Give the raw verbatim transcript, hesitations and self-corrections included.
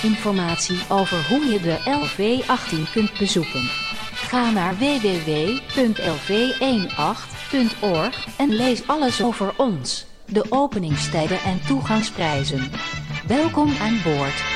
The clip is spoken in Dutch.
informatie over hoe je de L V achttien kunt bezoeken. Ga naar w w w punt l v achttien punt org en lees alles over ons, de openingstijden en toegangsprijzen. Welkom aan boord.